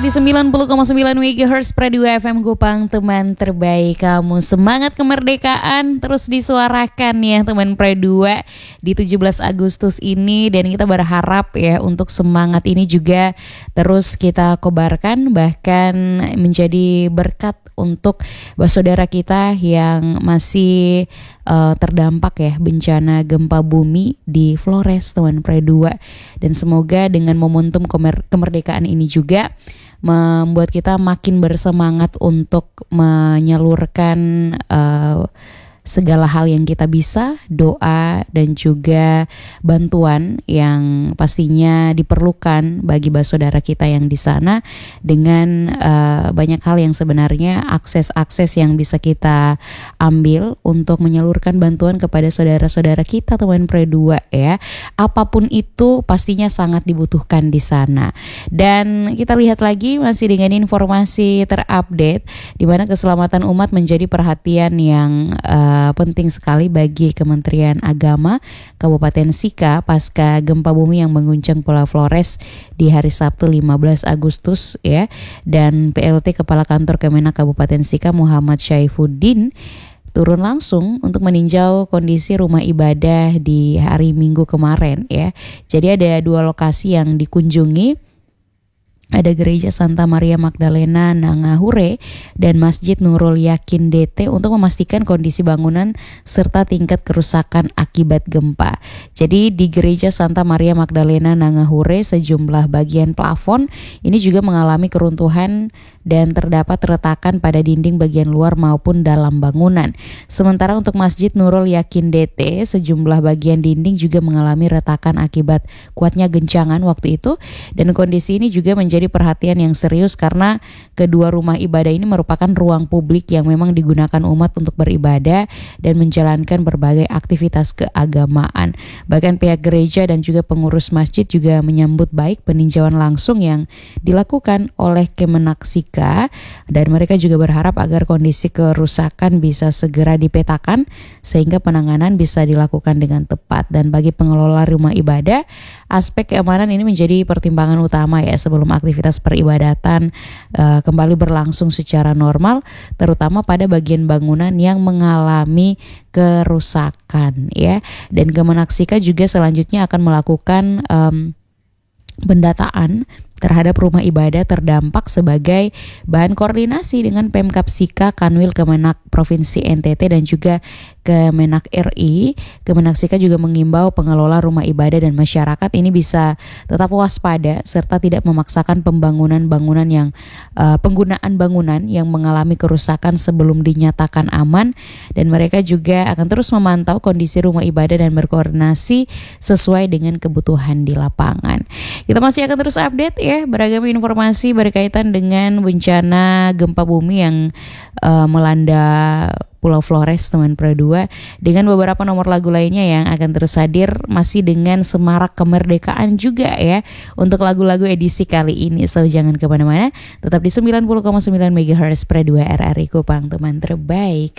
di 90,9 MHz Pradu FM Kupang, teman terbaik kamu. Semangat kemerdekaan terus disuarakan ya teman Pradu di 17 Agustus ini. Dan kita berharap ya untuk semangat ini juga terus kita kobarkan, bahkan menjadi berkat untuk saudara kita yang masih terdampak ya bencana gempa bumi di Flores, teman Pradu. Dan semoga dengan momentum kemerdekaan ini juga membuat kita makin bersemangat untuk menyalurkan segala hal yang kita bisa, doa dan juga bantuan yang pastinya diperlukan bagi saudara kita yang di sana, dengan banyak hal yang sebenarnya akses-akses yang bisa kita ambil untuk menyalurkan bantuan kepada saudara-saudara kita, teman Pradu ya. Apapun itu pastinya sangat dibutuhkan di sana. Dan kita lihat lagi masih dengan informasi terupdate di mana keselamatan umat menjadi perhatian yang penting sekali bagi Kementerian Agama Kabupaten Sika pasca gempa bumi yang mengguncang Pulau Flores di hari Sabtu 15 Agustus ya. Dan PLT Kepala Kantor Kemenak Kabupaten Sika Muhammad Syaifuddin turun langsung untuk meninjau kondisi rumah ibadah di hari Minggu kemarin ya. Jadi ada 2 lokasi yang dikunjungi. Ada Gereja Santa Maria Magdalena Nangahure dan Masjid Nurul Yakin DT untuk memastikan kondisi bangunan serta tingkat kerusakan akibat gempa. Jadi di Gereja Santa Maria Magdalena Nangahure sejumlah bagian plafon ini juga mengalami keruntuhan dan terdapat retakan pada dinding bagian luar maupun dalam bangunan. Sementara untuk Masjid Nurul Yakin DT sejumlah bagian dinding juga mengalami retakan akibat kuatnya guncangan waktu itu, dan kondisi ini juga menjadi perhatian yang serius karena kedua rumah ibadah ini merupakan ruang publik yang memang digunakan umat untuk beribadah dan menjalankan berbagai aktivitas keagamaan. Bahkan pihak gereja dan juga pengurus masjid juga menyambut baik peninjauan langsung yang dilakukan oleh Kemenak Sika, dan mereka juga berharap agar kondisi kerusakan bisa segera dipetakan sehingga penanganan bisa dilakukan dengan tepat. Dan bagi pengelola rumah ibadah, aspek keamanan ini menjadi pertimbangan utama ya sebelum aktivitas peribadatan kembali berlangsung secara normal, terutama pada bagian bangunan yang mengalami kerusakan ya. Dan Kemenak Sika juga selanjutnya akan melakukan pendataan terhadap rumah ibadah terdampak sebagai bahan koordinasi dengan Pemkab Sika, Kanwil Kemenak Provinsi NTT dan juga Kemenak RI. Kemenak Sika juga mengimbau pengelola rumah ibadah dan masyarakat ini bisa tetap waspada serta tidak memaksakan penggunaan bangunan yang mengalami kerusakan sebelum dinyatakan aman, dan mereka juga akan terus memantau kondisi rumah ibadah dan berkoordinasi sesuai dengan kebutuhan di lapangan. Kita masih akan terus update ya beragam informasi berkaitan dengan bencana gempa bumi yang melanda Pulau Flores, teman Pradu, dengan beberapa nomor lagu lainnya yang akan terus hadir masih dengan semarak kemerdekaan juga ya untuk lagu-lagu edisi kali ini. So jangan kemana-mana, tetap di 90,9 MHz Pradu RRI Kupang, teman terbaik.